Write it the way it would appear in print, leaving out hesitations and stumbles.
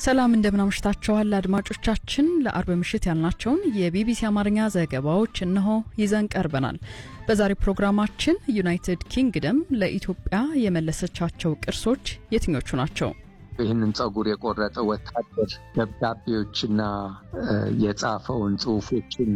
ሰላም እንደምናምሽታችኋል አድማጮቻችን ለአርብ ምሽት ያልናቸውን የቢቢሲ አማርኛ ዘገባዎች እነሆ ይዘን ቀርበናል። በዛሬ ፕሮግራማችን ዩናይትድ ኪንግደም ለኢትዮጵያ የመለሰቻቸው ቅርሶች የትኞቹ ናቸው? ይህንን ጸጉር የቆረጠ ወታደር ደብዳቤዎችና የጻፈውን ጽሑፎችን